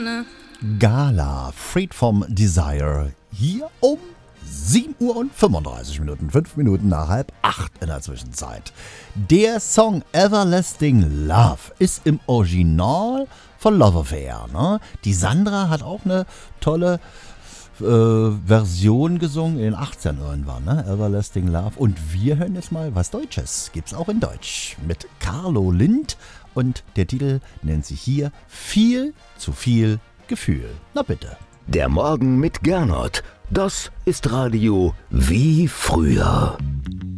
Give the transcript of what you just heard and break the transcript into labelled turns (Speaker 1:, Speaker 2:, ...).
Speaker 1: Gala, Freed from Desire, hier um 7 Uhr und 35 Minuten, 5 Minuten nach 7:30 in der Zwischenzeit. Der Song Everlasting Love ist im Original von Love Affair. Ne? Die Sandra hat auch eine tolle Version gesungen in den 80ern irgendwann, ne? Everlasting Love. Und wir hören jetzt mal was Deutsches. Gibt's auch in Deutsch mit Carlo Lind. Und der Titel nennt sich hier Viel zu viel Gefühl. Na bitte.
Speaker 2: Der Morgen mit Gernot. Das ist Radio wie früher.